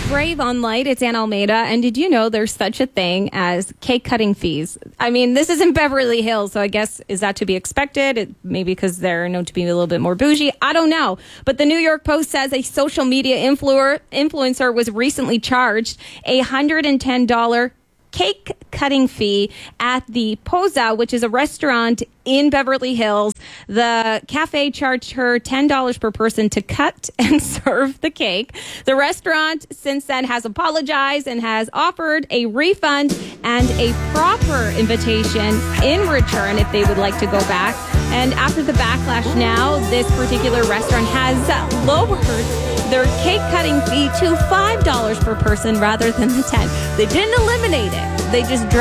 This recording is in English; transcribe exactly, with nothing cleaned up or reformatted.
Brave on Light. It's Ann Almeida. And did you know there's such a thing as cake cutting fees? I mean, this is in Beverly Hills, so I guess, is that to be expected? It, maybe because they're known to be a little bit more bougie. I don't know. But the New York Post says a social media influer, influencer was recently charged a one hundred ten dollars cake cutting fee at the Poza, which is a restaurant in Beverly Hills. The cafe charged her ten dollars per person to cut and serve the cake. The restaurant since then has apologized and has offered a refund and a proper invitation in return if they would like to go back. And after the backlash now, this particular restaurant has lowered their cake cutting fee to five dollars per person rather than the ten. They didn't eliminate it. They just